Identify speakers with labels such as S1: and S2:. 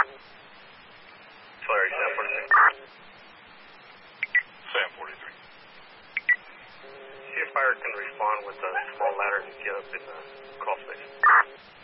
S1: Larry, Sam 46.
S2: Sam 43.
S1: See if fire can respond with a small ladder and get up in the crawl space.